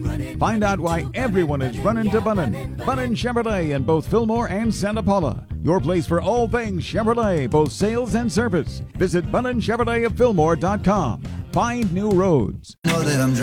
Find out why everyone is running to Bunnin. Bunnin Chevrolet in both Fillmore and Santa Paula. Your place for all things Chevrolet, both sales and service. Visit BunninChevroletofFillmore.com. Find new roads. Know that I'm